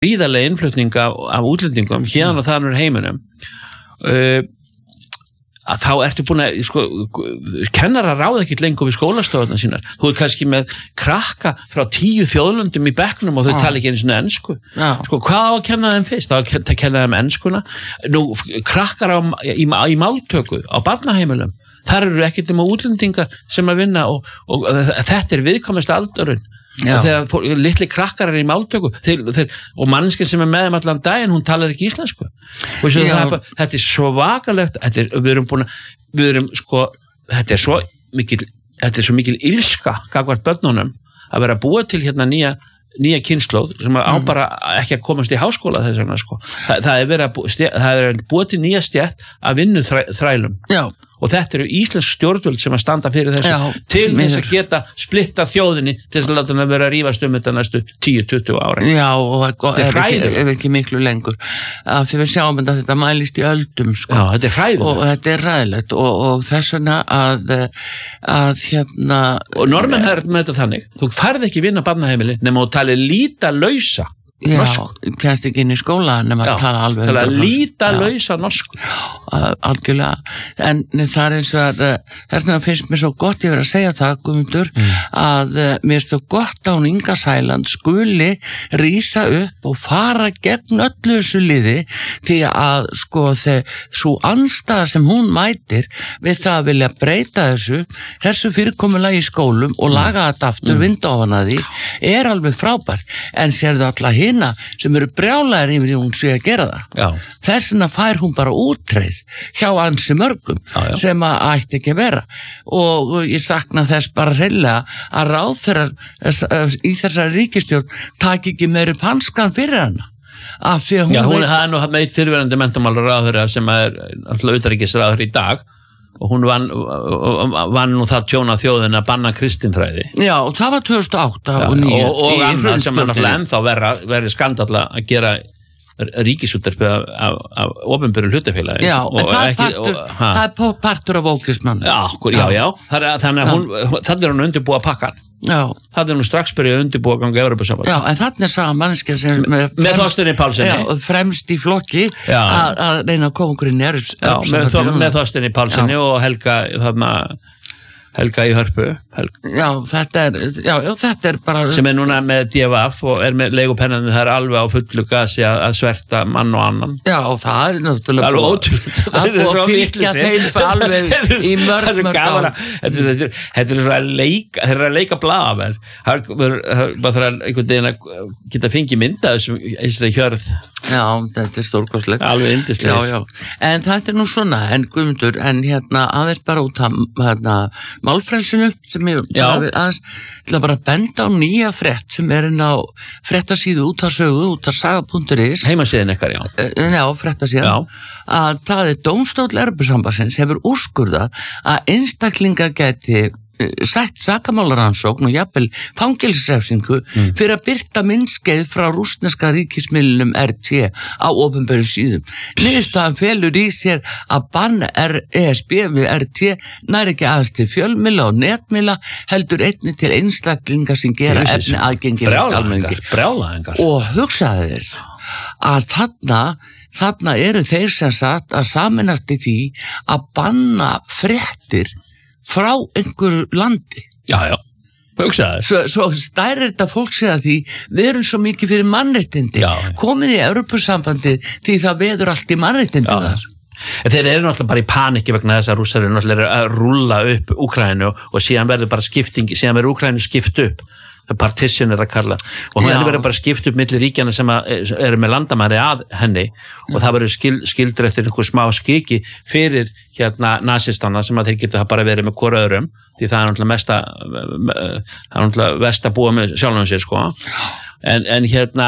gríðarlega innflutning af útlendingum hérna og þar heiminum að þá ertu búin að sko, kennarar ráða ekkert lengur við skólastofurnar sínar, þú kannski með krakka frá 10 þjóðlöndum í bekknum og þau tala ekki einu svona ensku sko, hvað á að kenna þeim fyrst? Á að kenna þeim enskuna nú, krakkar í máltöku á barnaheimilum, þar eru ekkert nema útlendingar sem að vinna og þetta viðkvæmasta aldurinn og þegar litli krakkar í máltöku og manneskinn sem með þeim allan daginn, hún talar ekki íslensku og þetta svakalegt við erum sko þetta er svo mikil ilska gagnvart börnunum að vera búa til hérna nýja kynslóð sem á bara ekki að komast í háskóla þess vegna sko það er verið búa til nýja stétt að vinnu þrælum og þetta eru íslensk stjórnvöld sem að standa fyrir þessu til þess að geta splitta þjóðinni til þess að láta hann að vera að rífast þetta næstu 10-20 ára. Já, og þetta er ekki miklu lengur. Þegar við sjáum þetta mælist í öldum, sko. Já, þetta er hræðilegt. Og þetta er hræðilegt og þess vegna að hérna... Og normenn er með þetta þannig. Þú færð ekki vinna barnaheimili nema þú talir lítalausa norsku. Já, kennst ekki inn í skóla nema að tala alveg til að lítalausa norsku. Algjörlega, en það er eins og þess vegna finnst mér svo gott ég verið að segja það, Guðmundur, að mér finnst það gott að hún Inga Sæland skuli rísa upp og fara gegn öllu þessu liði því að sko svo andstaða sem hún mætir við það að vilja breyta þessu fyrirkomulagi í skólum og laga þetta aftur, vinda ofan að því er alveg frábært, en sérðu alla hina sem eru brjálæðir yfir því hún sé að gera það. Þess vegna fær hún bara útreið hjá ansi mörgum sem að ætti ekki að vera og ég sakna þess bara hreinlega að ráðherrar í þessari ríkisstjórn taki ekki meiri hanskan fyrir hana af því að hún það er nú meitt fyrirverandi menntamálaráðherra sem er alltaf utanríkisráðherra í dag og hún vann nú það tjóna þjóðin að banna kristinfræði. Já, og það var 2008 og 2009 og annað sem er náttúrulega ennþá verið skandalla að gera ríkisútvarpi af opinberu hlutafélagi. Já, en það er partur af ókristmann. Já, þannig að það er hún undirbúa pakkan. Já. Það er nú strax byrjuð að undirbúa ganga Evrópusamband. Já, en þannig er saman manneskja sem með Þorsteini Pálssyni fremst í flokki að reyna að koma okkur inn í með Þorsteini Pálssyni og Helga í Hörpu. Já, þetta er bara... Sem er núna með DFF og er með leigupennandi það alveg á fullu gasi að sverta mann og annan. Já, og það er náttúrulega... Alveg ótrúlega. Það er að fylgja þeim alveg í mörg ár. Þetta er að leika blaðamenn. Það þarf einhvern veginn að geta fengið mynda þessum eislega hjörð. Já, þetta er stórkostlegt. Alveg yndislega. Já. En þetta er nú svona, en Guðmundur, en hérna aðeins bara út af málfrelsinu sem ég aðeins til að bara benda á nýja frétt sem er inn á fréttasíðu útvarpssögu, útvarpssaga.is heimasíðan ykkar, já, fréttasíðan að það er dómstóll Evrópusambandsins hefur úrskurðað að einstaklingar geti sætt sakamálarannsókn og jafnvel fangelsisrefsingu fyrir að birta myndskeið frá rússneska ríkismiðlunum RT á opinberum síðum. Niðurstaðan felur í sér að bann ESB við RT nær ekki aðeins til fjölmiðla og netmiðla heldur einnig til einstaklingar sem gera efni aðgengilegt almenningi. Brjálæðingar. Og hugsaðu þér að þarna eru þeir sem sagt að sameinast í því að banna fréttir frá einhverju landi. Já, hugsaðu. Svo stærir þetta fólk segja því við erum svo mikið fyrir mannréttindi. Komið í Evrópusambandið því það veður allt í mannréttindi þar. Þeir eru náttúrulega bara í paniki vegna þess að Rússar eru náttúrulega að rúlla upp Úkraínu og síðan verður bara skipting, síðan verður Úkraínu skipt upp. Partition er að kalla og henni verður bara skipt upp milli ríkjana sem eru með landamæri að henni og það verður skildur eftir einhver smá skiki fyrir hérna nasistana sem að þeir geta bara verið með hvora öðrum því það er náttúrulega verst að búa með sjálfum sér sko en hérna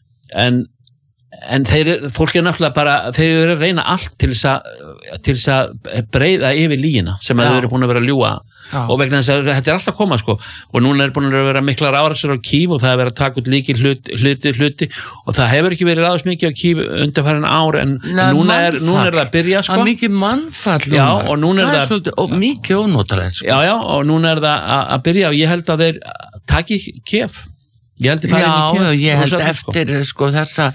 en fólk er náttúrulega bara þeir eru að reyna allt til þess að breiða yfir lígina sem að þau eru búin að vera að ljúga og vegna þess að þetta er alltaf að koma sko og núna er búin að vera miklar árásir á Kív og það er verið að taka út líki hluti og það hefur ekki verið ráðast mikið á Kív undanfarin ár en núna er það að byrja sko. Það mikið mannfall og núna er svolítið, og mikið ónotalegt sko. Já og núna er það að byrja og ég held að þeir taki Kív Ég held Já, ég held eftir sko þessa